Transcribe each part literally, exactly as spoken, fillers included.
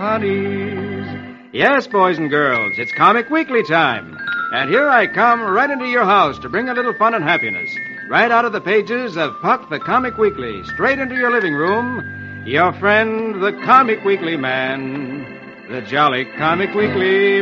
honeys. Yes, boys and girls, it's Comic Weekly time. And here I come right into your house to bring a little fun and happiness. Right out of the pages of Puck the Comic Weekly, straight into your living room, your friend, the Comic Weekly Man, the Jolly Comic Weekly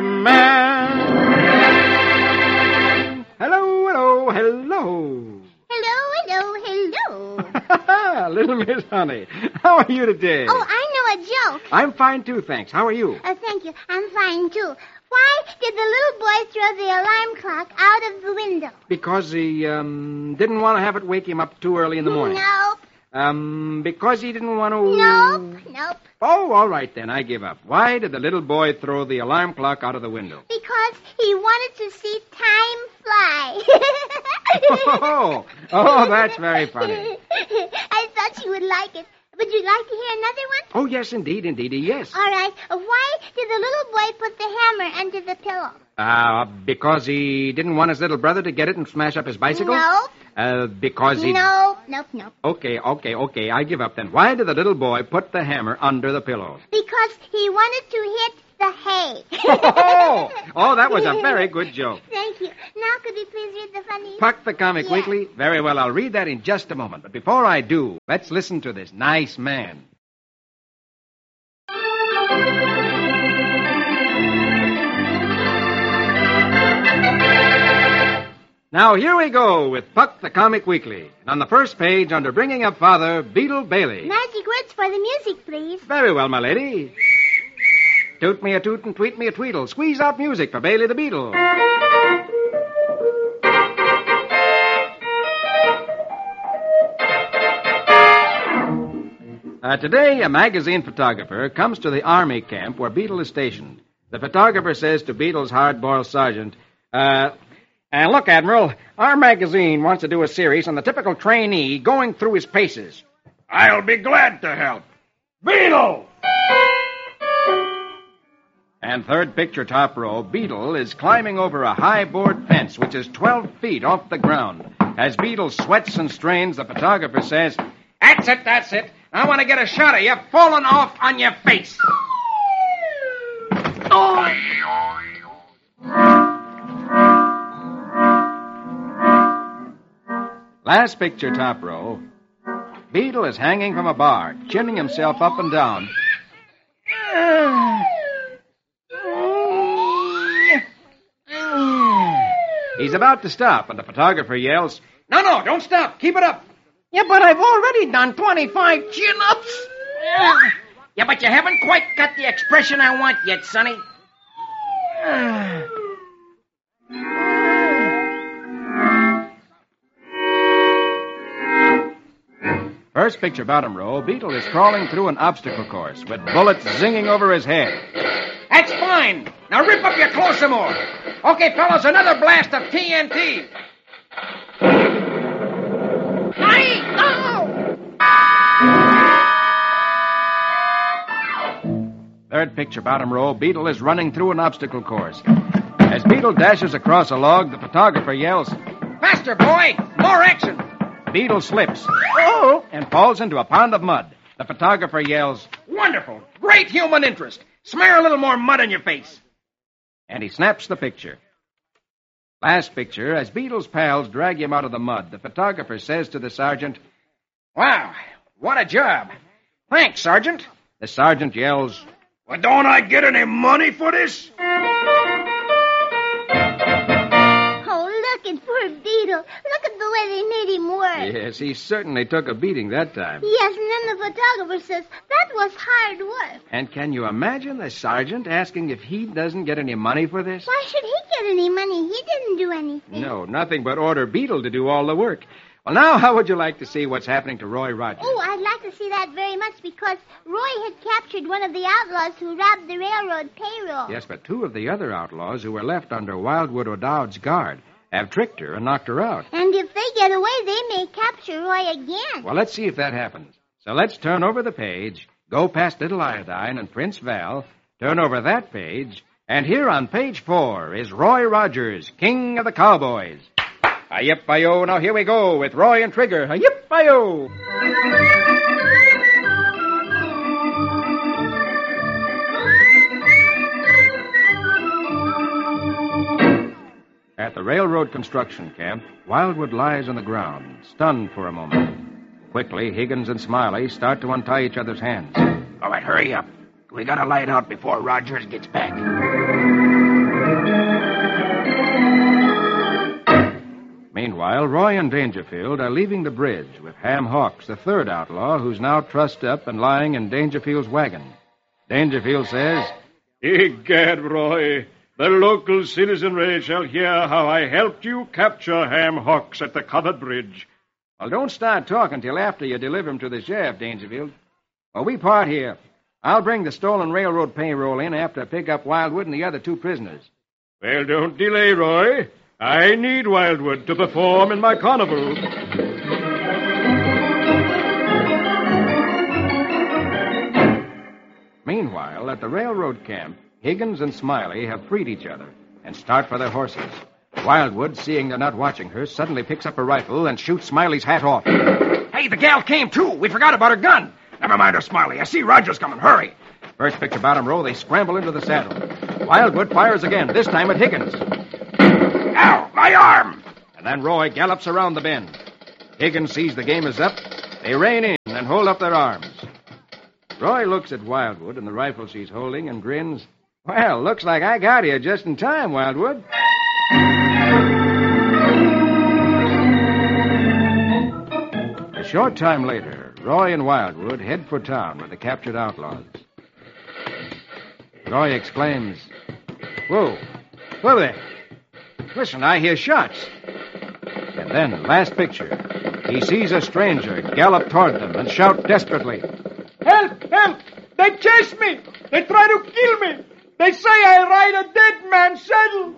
Man. Hello, hello, hello. Hello, hello, hello. Little Miss Honey, how are you today? Oh, I know a joke. I'm fine, too, thanks. How are you? Oh, thank you. I'm fine, too. Why did the little boy throw the alarm clock out of the window? Because he, um, didn't want to have it wake him up too early in the morning. Nope. Um, because he didn't want to... Nope, nope. Oh, all right then, I give up. Why did the little boy throw the alarm clock out of the window? Because he wanted to see time fly. oh, oh, that's very funny. I thought you would like it. Would you like to hear another one? Oh, yes, indeed, indeed, yes. All right. Uh, why did the little boy put the hammer under the pillow? Uh, because he didn't want his little brother to get it and smash up his bicycle? No. Uh, because he... No, nope, nope. Okay, okay, okay, I give up then. Why did the little boy put the hammer under the pillow? Because he wanted to hit the hay. oh, oh, that was a very good joke. Thank you. Now could we please read the funny... Puck the Comic Yeah. Weekly? Very well, I'll read that in just a moment. But before I do, let's listen to this nice man. Now, here we go with Puck the Comic Weekly. And on the first page, under Bringing Up Father, Beetle Bailey. Magic words for the music, please. Very well, my lady. Toot me a toot and tweet me a tweedle. Squeeze out music for Bailey the Beetle. Uh, today, a magazine photographer comes to the army camp where Beetle is stationed. The photographer says to Beetle's hard-boiled sergeant, uh... Uh, look, Admiral, our magazine wants to do a series on the typical trainee going through his paces. I'll be glad to help. Beetle! And third picture top row, Beetle is climbing over a high board fence which is twelve feet off the ground. As Beetle sweats and strains, the photographer says, That's it, that's it. I want to get a shot of you falling off on your face. Oh! Last picture, top row. Beetle is hanging from a bar, chinning himself up and down. He's about to stop, and the photographer yells, No, no, don't stop. Keep it up. Yeah, but I've already done twenty-five chin-ups. Yeah, but you haven't quite got the expression I want yet, Sonny. First picture, bottom row, Beetle is crawling through an obstacle course with bullets zinging over his head. That's fine. Now rip up your clothes some more. Okay, fellas, another blast of T N T. Aye! No! Third picture, bottom row, Beetle is running through an obstacle course. As Beetle dashes across a log, the photographer yells, Faster, boy! More action! Beetle slips oh, and falls into a pond of mud. The photographer yells, Wonderful! Great human interest! Smear a little more mud on your face. And he snaps the picture. Last picture, as Beetle's pals drag him out of the mud, the photographer says to the sergeant, Wow, what a job. Thanks, Sergeant. The sergeant yells, Well, don't I get any money for this? Oh, look at poor Beetle. Look at the way they made him work. Yes, he certainly took a beating that time. Yes, and then the photographer says that was hard work. And can you imagine the sergeant asking if he doesn't get any money for this? Why should he get any money? He didn't do anything. No, nothing but order Beetle to do all the work. Well, now, how would you like to see what's happening to Roy Rogers? Oh, I'd like to see that very much because Roy had captured one of the outlaws who robbed the railroad payroll. Yes, but two of the other outlaws who were left under Wildwood O'Dowd's guard have tricked her and knocked her out. And if they get away, they may capture Roy again. Well, let's see if that happens. So let's turn over the page, go past Little Iodine and Prince Val, turn over that page, and here on page four is Roy Rogers, King of the Cowboys. Hi-yip-hi-yo, now here we go with Roy and Trigger. Hi-yip-hi-yo. the railroad construction camp, Wildwood lies on the ground, stunned for a moment. Quickly, Higgins and Smiley start to untie each other's hands. All right, hurry up. We gotta light out before Rogers gets back. Meanwhile, Roy and Dangerfield are leaving the bridge with Ham Hawks, the third outlaw, who's now trussed up and lying in Dangerfield's wagon. Dangerfield says, Egad, Roy, the local citizenry shall hear how I helped you capture Ham Hawks at the covered bridge. Well, don't start talking till after you deliver him to the sheriff, Dangerfield. Well, we part here. I'll bring the stolen railroad payroll in after I pick up Wildwood and the other two prisoners. Well, don't delay, Roy. I need Wildwood to perform in my carnival. Meanwhile, at the railroad camp, Higgins and Smiley have freed each other and start for their horses. Wildwood, seeing they're not watching her, suddenly picks up a rifle and shoots Smiley's hat off. Hey, the gal came, too. We forgot about her gun. Never mind her, Smiley. I see Rogers coming. Hurry. First picture bottom row, they scramble into the saddle. Wildwood fires again, this time at Higgins. Ow, my arm! And then Roy gallops around the bend. Higgins sees the game is up. They rein in and hold up their arms. Roy looks at Wildwood and the rifle she's holding and grins. Well, looks like I got you just in time, Wildwood. A short time later, Roy and Wildwood head for town with the captured outlaws. Roy exclaims, Whoa, whoa there. Listen, I hear shots. And then, last picture, he sees a stranger gallop toward them and shout desperately, Help! Help! They chase me! They try to kill me! They say I ride a dead man's saddle!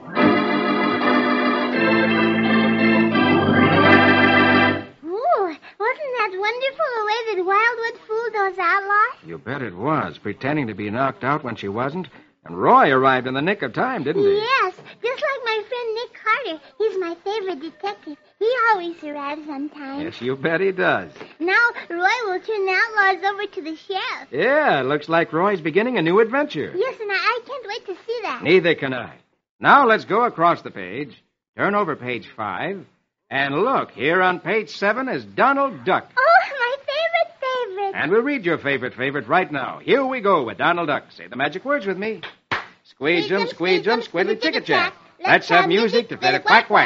Ooh, wasn't that wonderful the way that Wildwood fooled those outlaws? You bet it was, pretending to be knocked out when she wasn't. And Roy arrived in the nick of time, didn't he? Yes, just like my friend Nick Carter. He's my favorite detective. He always arrives on time. Yes, you bet he does. Now, Roy will turn the outlaws over to the sheriff. Yeah, looks like Roy's beginning a new adventure. Yes, and I, I can't wait to see that. Neither can I. Now let's go across the page, turn over page five, and look, here on page seven is Donald Duck. Oh, my favorite favorite. And we'll read your favorite favorite right now. Here we go with Donald Duck. Say the magic words with me. Squeeze 'em, squeeze 'em, squiddly ticket jack. Let's have music to fit a quack quack.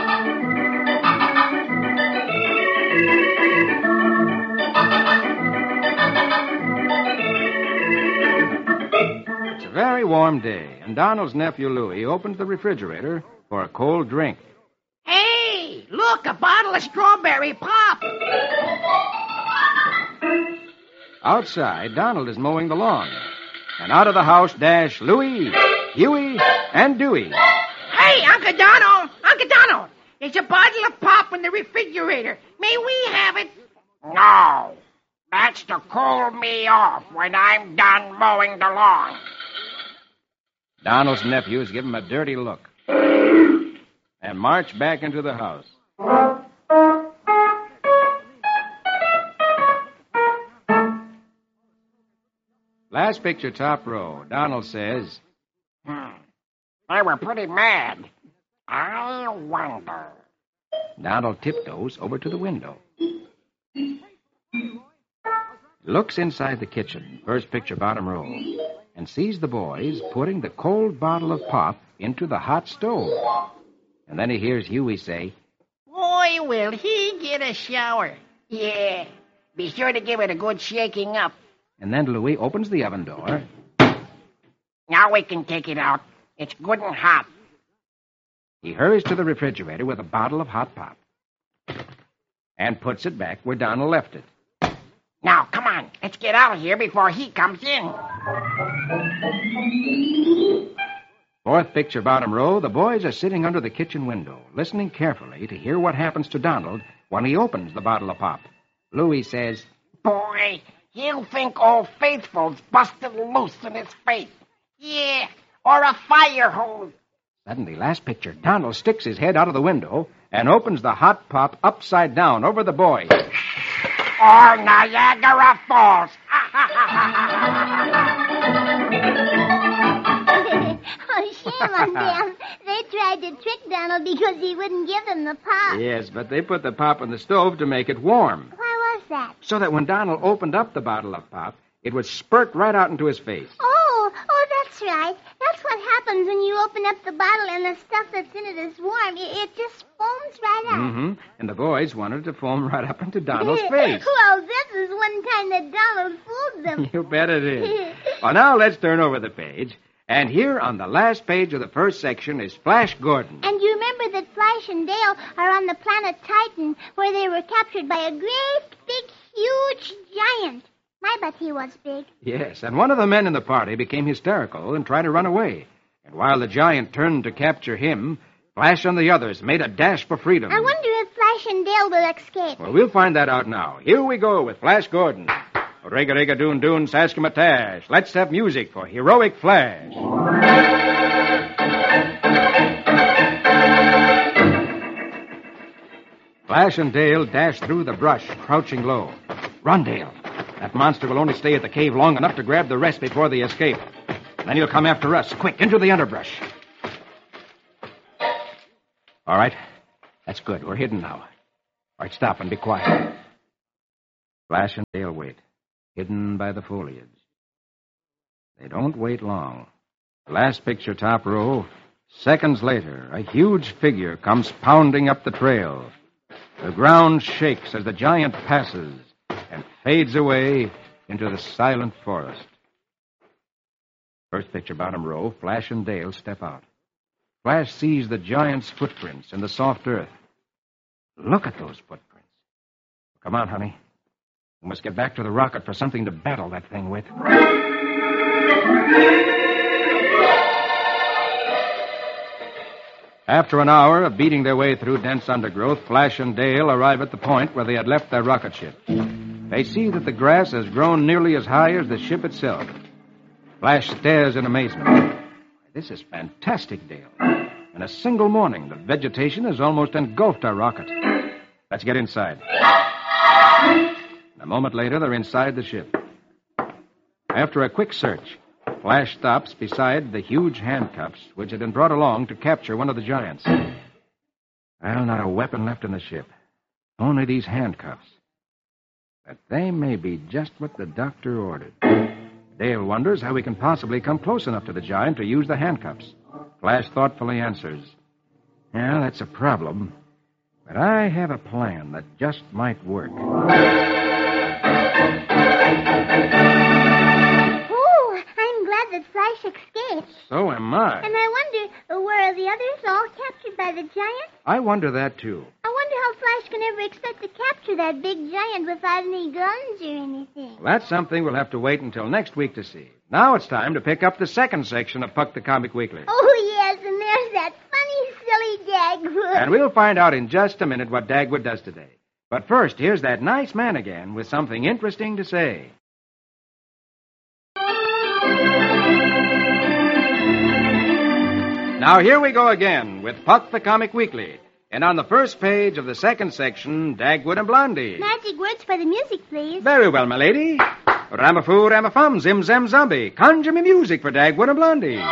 It's a very warm day, and Donald's nephew Louie opens the refrigerator for a cold drink. Hey, look, a bottle of strawberry pop. Outside, Donald is mowing the lawn. And out of the house dash Louie, Huey, and Dewey. Hey, Uncle Donald! Uncle Donald! There's a bottle of pop in the refrigerator. May we have it? No. That's to cool me off when I'm done mowing the lawn. Donald's nephews give him a dirty look and march back into the house. Last picture, top row. Donald says, Hmm. They were pretty mad. I wonder. Donald tiptoes over to the window. Looks inside the kitchen, first picture, bottom row, and sees the boys putting the cold bottle of pop into the hot stove. And then he hears Huey say, Boy, will he get a shower. Yeah. Be sure to give it a good shaking up. and then Louie opens the oven door. Now we can take it out. It's good and hot. He hurries to the refrigerator with a bottle of hot pop and puts it back where Donald left it. Now, come on. Let's get out of here before he comes in. Fourth picture, bottom row, the boys are sitting under the kitchen window, listening carefully to hear what happens to Donald when he opens the bottle of pop. Louie says, Boy, he'll think Old Faithful's busted loose in his face. Yeah, or a fire hose. Suddenly, last picture, Donald sticks his head out of the window and opens the hot pop upside down over the boy. Or Niagara Falls. Oh, shame on them. They tried to trick Donald because he wouldn't give them the pop. Yes, but they put the pop on the stove to make it warm. Why was that? So that when Donald opened up the bottle of pop, it would spurt right out into his face. Oh, oh, that's right. That's what happens when you open up the bottle and the stuff that's in it is warm. It, it just foams right out. Mm-hmm. And the boys wanted to foam right up into Donald's face. Well, this is one time that Donald fooled them. You bet it is. Well, now let's turn over the page. And here on the last page of the first section is Flash Gordon. And you remember that Flash and Dale are on the planet Titan, where they were captured by a great, big, huge giant. My, but he was big. Yes, and one of the men in the party became hysterical and tried to run away. And while the giant turned to capture him, Flash and the others made a dash for freedom. I wonder if Flash and Dale will escape. Well, we'll find that out now. Here we go with Flash Gordon. Rega-rega-doon-doon, Saskimatash. Let's have music for Heroic Flash. Flash and Dale dashed through the brush, crouching low. Run, Dale. That monster will only stay at the cave long enough to grab the rest before they escape. Then he'll come after us. Quick, into the underbrush. All right. That's good. We're hidden now. All right, stop and be quiet. Flash and Dale wait, hidden by the foliage. They don't wait long. Last picture, top row. Seconds later, a huge figure comes pounding up the trail. The ground shakes as the giant passes and fades away into the silent forest. First picture, bottom row, Flash and Dale step out. Flash sees the giant's footprints in the soft earth. Look at those footprints. Come on, honey. We must get back to the rocket for something to battle that thing with. After an hour of beating their way through dense undergrowth, Flash and Dale arrive at the point where they had left their rocket ship. They see that the grass has grown nearly as high as the ship itself. Flash stares in amazement. This is fantastic, Dale. In a single morning, the vegetation has almost engulfed our rocket. Let's get inside. A moment later, they're inside the ship. After a quick search, Flash stops beside the huge handcuffs which had been brought along to capture one of the giants. Well, not a weapon left in the ship. Only these handcuffs. But they may be just what the doctor ordered. Dale wonders how he can possibly come close enough to the giant to use the handcuffs. Flash thoughtfully answers, "Yeah, that's a problem. But I have a plan that just might work." Oh, I'm glad that Flash escaped. So am I. And I wonder, uh, were the others all captured by the giant? I wonder that, too. I wonder how Flash can ever expect to capture that big giant without any guns or anything. Well, that's something we'll have to wait until next week to see. Now it's time to pick up the second section of Puck the Comic Weekly. Oh, yes, and there's that funny, silly Dagwood. And we'll find out in just a minute what Dagwood does today. But first, here's that nice man again with something interesting to say. Now here we go again with Puck the Comic Weekly. And on the first page of the second section, Dagwood and Blondie. Magic words for the music, please. Very well, my lady. Ramafoo, ramafum, zim, zam, zombie. Conjure me music for Dagwood and Blondie.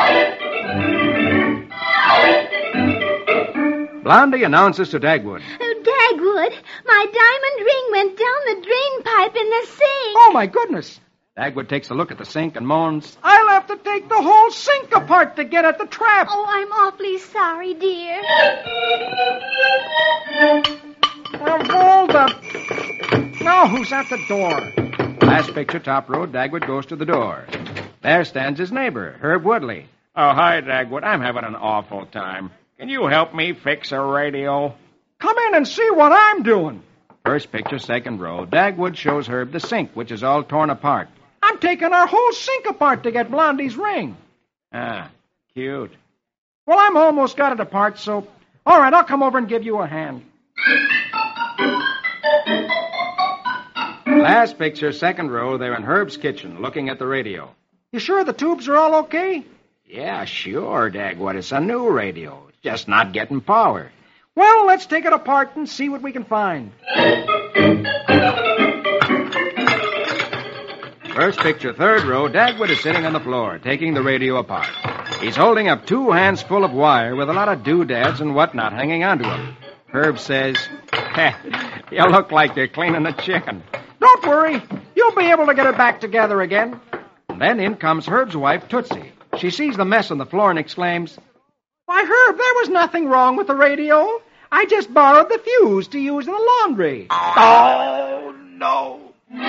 Blondie announces to Dagwood. Oh, Dagwood, my diamond ring went down the drain pipe in the sink. Oh, my goodness. Dagwood takes a look at the sink and moans, "I'll have to take the whole sink apart to get at the trap." Oh, I'm awfully sorry, dear. Well, hold up. Now, who's at the door? Last picture, top row, Dagwood goes to the door. There stands his neighbor, Herb Woodley. Oh, hi, Dagwood. I'm having an awful time. Can you help me fix a radio? Come in and see what I'm doing. First picture, second row, Dagwood shows Herb the sink, which is all torn apart. I'm taking our whole sink apart to get Blondie's ring. Ah, cute. Well, I'm almost got it apart, so... All right, I'll come over and give you a hand. Last picture, second row, they're in Herb's kitchen, looking at the radio. You sure the tubes are all okay? Yeah, sure, Dagwood. It's a new radio. It's just not getting power. Well, let's take it apart and see what we can find. First picture, third row, Dagwood is sitting on the floor, taking the radio apart. He's holding up two hands full of wire with a lot of doodads and whatnot hanging onto him. Herb says, you look like you're cleaning a chicken. Don't worry. You'll be able to get it back together again. And then in comes Herb's wife, Tootsie. She sees the mess on the floor and exclaims, Why, Herb, there was nothing wrong with the radio. I just borrowed the fuse to use in the laundry. Oh, no.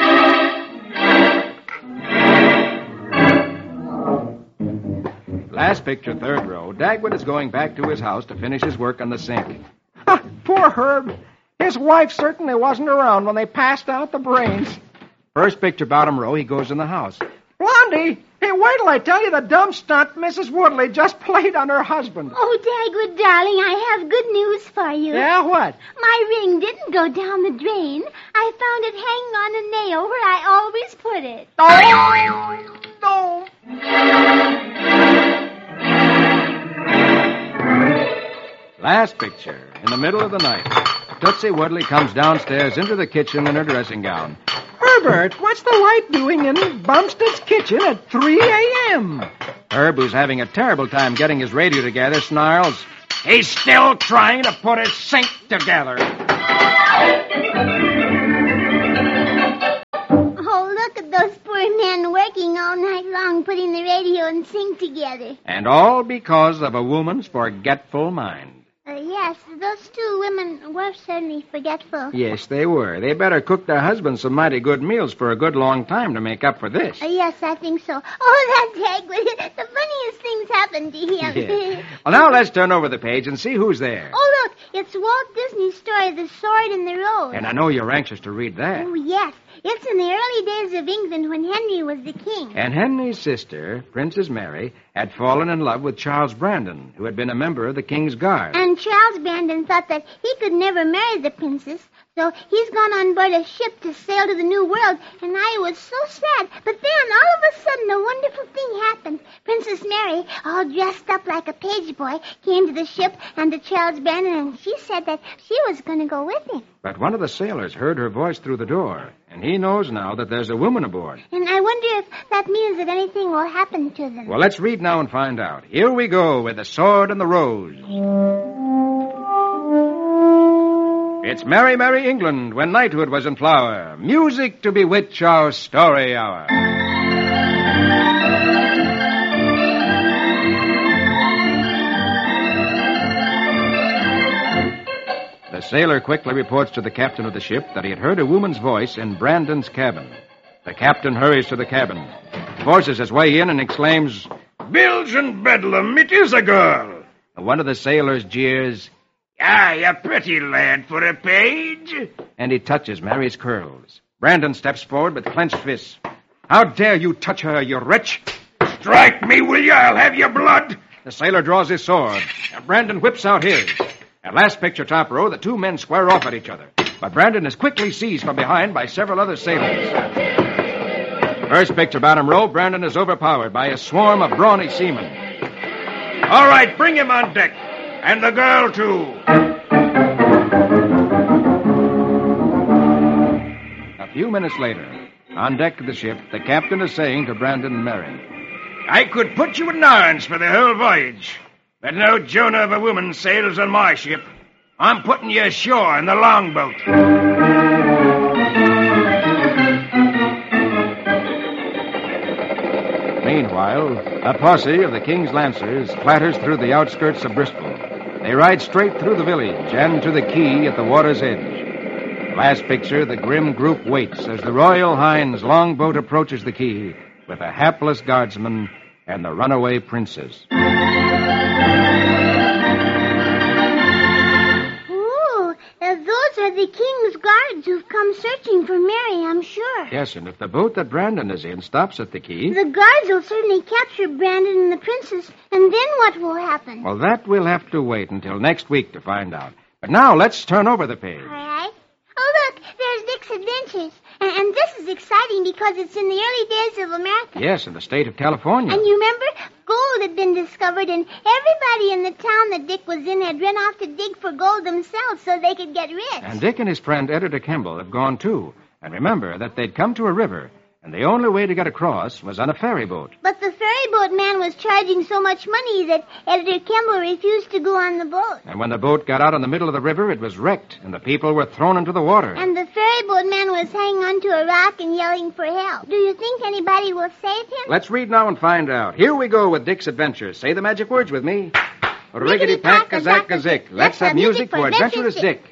Last picture, third row. Dagwood is going back to his house to finish his work on the sink. Ha, poor Herb. His wife certainly wasn't around when they passed out the brains. First picture, bottom row, he goes in the house. Blondie, hey, wait till I tell you the dumb stunt Missus Woodley just played on her husband. Oh, Dagwood, darling, I have good news for you. Yeah, what? My ring didn't go down the drain. I found it hanging on a nail where I always put it. Oh, no. Last picture, in the middle of the night. Tootsie Woodley comes downstairs into the kitchen in her dressing gown. Herbert, what's the light doing in Bumstead's kitchen at three a.m.? Herb, who's having a terrible time getting his radio together, snarls, He's still trying to put his sink together. Oh, look at those poor men working all night long putting the radio and sink together. and all because of a woman's forgetful mind. Uh, yes, those two women were certainly forgetful. Yes, they were. They better cook their husbands some mighty good meals for a good long time to make up for this. Uh, yes, I think so. Oh, that Dagwood. The funniest things happened to him. Yeah. Well, now let's turn over the page and see who's there. Oh, look, it's Walt Disney's story, The Sword in the Road. And I know you're anxious to read that. Oh, yes. It's in the early days of England when Henry was the king. And Henry's sister, Princess Mary, had fallen in love with Charles Brandon, who had been a member of the King's Guard. And Charles Brandon thought that he could never marry the princess, so he's gone on board a ship to sail to the New World, and I was so sad. But then, all of a sudden, a wonderful thing happened. Princess Mary, all dressed up like a page boy, came to the ship and to Charles Brandon, and she said that she was going to go with him. But one of the sailors heard her voice through the door, and he knows now that there's a woman aboard. And I wonder if that means that anything will happen to them. Well, let's read now and find out. Here we go with The Sword and the Rose. It's merry, merry England when knighthood was in flower. Music to bewitch our story hour. The sailor quickly reports to the captain of the ship that he had heard a woman's voice in Brandon's cabin. The captain hurries to the cabin, forces his way in, and exclaims, Bilge and Bedlam, it is a girl. One of the sailors jeers, Ah, a pretty lad for a page. and he touches Mary's curls. Brandon steps forward with clenched fists. How dare you touch her, you wretch? Strike me, will you? I'll have your blood. The sailor draws his sword. Now Brandon whips out his. At last picture top row, the two men square off at each other. But Brandon is quickly seized from behind by several other sailors. First picture bottom row, Brandon is overpowered by a swarm of brawny seamen. All right, bring him on deck. And the girl, too. A few minutes later, on deck of the ship, the captain is saying to Brandon and Mary, I could put you in irons for the whole voyage. But no Jonah of a woman sails on my ship. I'm putting you ashore in the longboat. Meanwhile, a posse of the King's Lancers clatters through the outskirts of Bristol. They ride straight through the village and to the quay at the water's edge. Last picture, the grim group waits as the Royal Hines longboat approaches the quay with a hapless guardsman and the runaway princess. Ooh, uh, those are the king's guards who've come searching for Mary, I'm sure. Yes, and if the boat that Brandon is in stops at the quay, The guards will certainly capture Brandon and the princess, and then what will happen? well, that we'll have to wait until next week to find out. But now let's turn over the page. All right. Oh, look, there's Dick's Adventures. And, and this is exciting because it's in the early days of America. Yes, in the state of California. And you remember? Gold had been discovered, and everybody in the town that Dick was in had run off to dig for gold themselves so they could get rich. And Dick and his friend Editor Kimball have gone, too. And remember that they'd come to a river, and and the only way to get across was on a ferry boat. But the ferry boat man was charging so much money that Editor Kimball refused to go on the boat. And when the boat got out in the middle of the river, it was wrecked, and the people were thrown into the water. And the ferry boat man was hanging onto a rock and yelling for help. Do you think anybody will save him? Let's read now and find out. Here we go with Dick's Adventures. Say the magic words with me. Riggedy-pack-a-zack-a-zick. Let's have music for Adventurous Dick.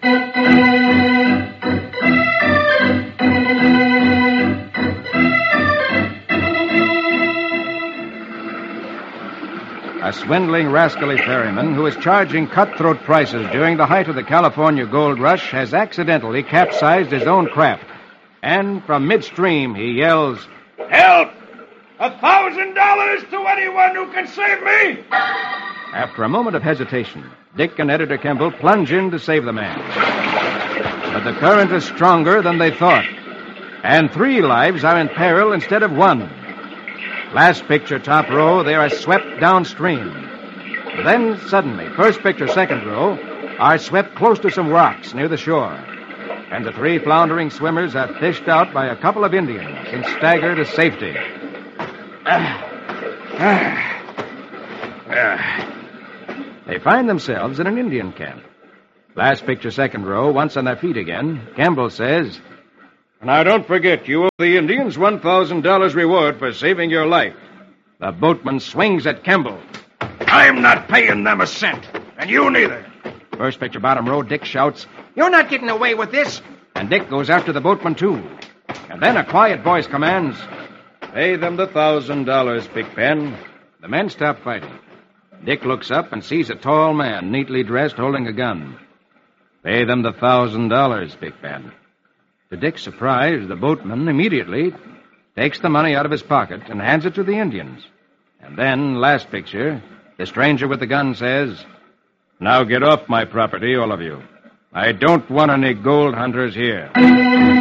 A swindling, rascally ferryman who is charging cutthroat prices during the height of the California gold rush has accidentally capsized his own craft. And from midstream he yells, Help! A thousand dollars to anyone who can save me! After a moment of hesitation, Dick and Editor Kimball plunge in to save the man. But the current is stronger than they thought, and three lives are in peril instead of one. Last picture, top row, they are swept downstream. Then, suddenly, first picture, second row, are swept close to some rocks near the shore. And the three floundering swimmers are fished out by a couple of Indians and stagger to safety. Ah, ah, ah. They find themselves in an Indian camp. Last picture, second row, once on their feet again, Campbell says, Now don't forget, you owe the Indians one thousand dollars reward for saving your life. The boatman swings at Campbell. I'm not paying them a cent, and you neither. First picture, bottom row, Dick shouts, You're not getting away with this. And Dick goes after the boatman, too. And then a quiet voice commands, Pay them the thousand dollars, Big Ben. The men stop fighting. Dick looks up and sees a tall man, neatly dressed, holding a gun. Pay them the thousand dollars, Big Ben. To Dick's surprise, the boatman immediately takes the money out of his pocket and hands it to the Indians. And then, last picture, the stranger with the gun says, Now get off my property, all of you. I don't want any gold hunters here. Well,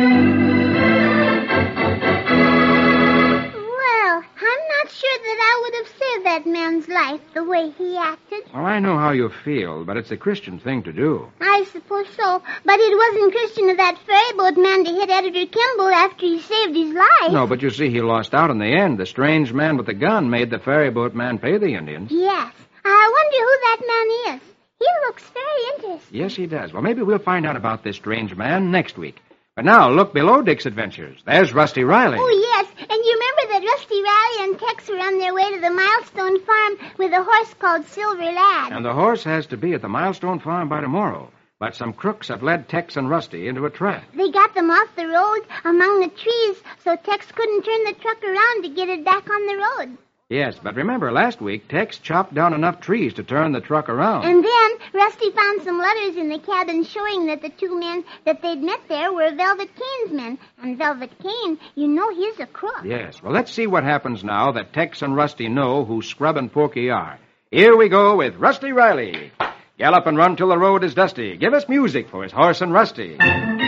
I'm not sure that I would have saved that man's life the way he acted. Well, I know how you feel, but it's a Christian thing to do. I suppose so, but it wasn't Christian of that ferry boat man to hit Editor Kimball after he saved his life. No, but you see, he lost out in the end. The strange man with the gun made the ferry boat man pay the Indians. Yes. I wonder who that man is. He looks very interesting. Yes, he does. Well, maybe we'll find out about this strange man next week. But now, look below Dick's Adventures. There's Rusty Riley. Oh, yes. And you remember that Rusty Riley and Tex were on their way to the Milestone Farm with a horse called Silver Lad. And the horse has to be at the Milestone Farm by tomorrow. But some crooks have led Tex and Rusty into a trap. They got them off the road among the trees, so Tex couldn't turn the truck around to get it back on the road. Yes, but remember, last week, Tex chopped down enough trees to turn the truck around. And then Rusty found some letters in the cabin showing that the two men that they'd met there were Velvet Kane's men. And Velvet Kane, you know he's a crook. Yes, well, let's see what happens now that Tex and Rusty know who Scrub and Porky are. Here we go with Rusty Riley. Gallop and run till the road is dusty. Give us music for his horse and Rusty.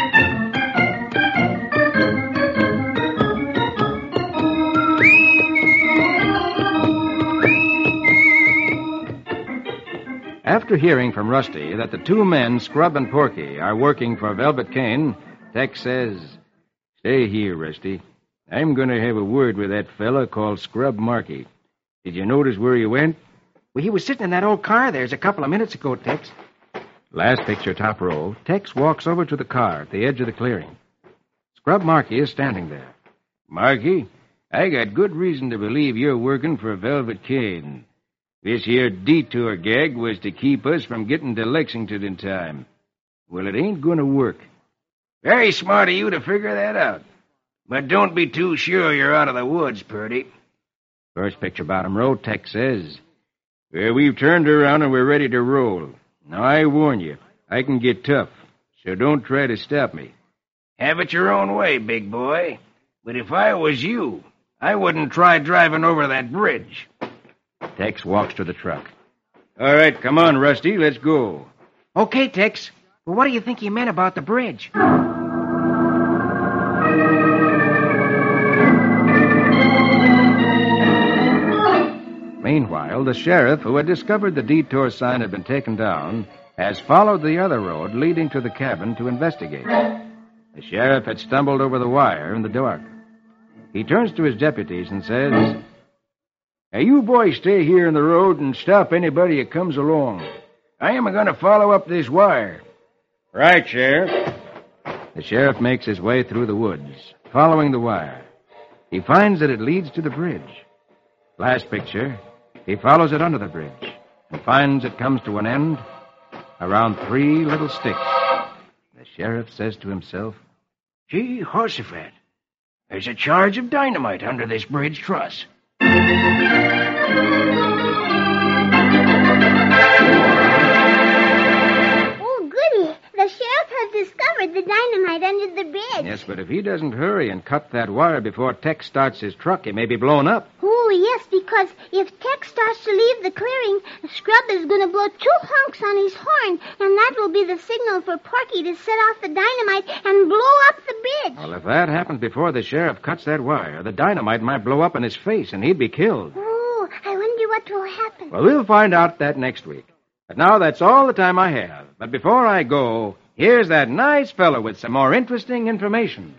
After hearing from Rusty that the two men, Scrub and Porky, are working for Velvet Kane, Tex says, Stay here, Rusty. I'm going to have a word with that fella called Scrub Markey. Did you notice where he went? Well, he was sitting in that old car there's a couple of minutes ago, Tex. Last picture, top row, Tex walks over to the car at the edge of the clearing. Scrub Markey is standing there. Markey, I got good reason to believe you're working for Velvet Kane. This here detour gag was to keep us from getting to Lexington in time. Well, it ain't going to work. Very smart of you to figure that out. But don't be too sure you're out of the woods, Purdy. First picture, bottom row, Tex says, Well, we've turned around and we're ready to roll. Now, I warn you, I can get tough, so don't try to stop me. Have it your own way, big boy. But if I was you, I wouldn't try driving over that bridge. Tex walks to the truck. All right, come on, Rusty, let's go. Okay, Tex. Well, what do you think he meant about the bridge? Meanwhile, the sheriff, who had discovered the detour sign had been taken down, has followed the other road leading to the cabin to investigate. The sheriff had stumbled over the wire in the dark. He turns to his deputies and says, "Hey, you boys stay here in the road and stop anybody that comes along. I am going to follow up this wire." Right, Sheriff. The sheriff makes his way through the woods, following the wire. He finds that it leads to the bridge. Last picture, he follows it under the bridge and finds it comes to an end around three little sticks. The sheriff says to himself, "Gee, Horsefat, there's a charge of dynamite under this bridge truss." Oh, goody. The sheriff has discovered the dynamite under the bridge. Yes, but if he doesn't hurry and cut that wire before Tex starts his truck, he may be blown up. Oh, yes, because if Tex starts to leave the clearing, Scrub is going to blow two honks on his horn, and that will be the signal for Porky to set off the dynamite and blow up the bridge. Well, if that happens before the sheriff cuts that wire, the dynamite might blow up in his face, and he'd be killed. Oh, I wonder what will happen. Well, we'll find out that next week. But now that's all the time I have. But before I go, here's that nice fellow with some more interesting information.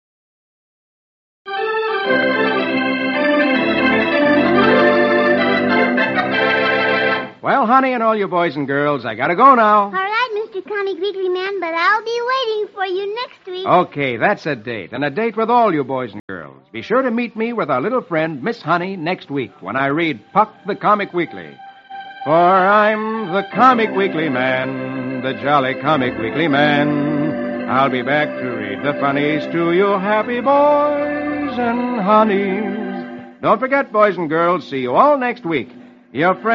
Well, honey, and all you boys and girls, I gotta go now. All right, Mister Comic Weekly Man, but I'll be waiting for you next week. Okay, that's a date, and a date with all you boys and girls. Be sure to meet me with our little friend, Miss Honey, next week when I read Puck the Comic Weekly. For I'm the Comic Weekly Man, the jolly Comic Weekly Man. I'll be back to read the funnies to you happy boys and honeys. Don't forget, boys and girls, see you all next week. Your friend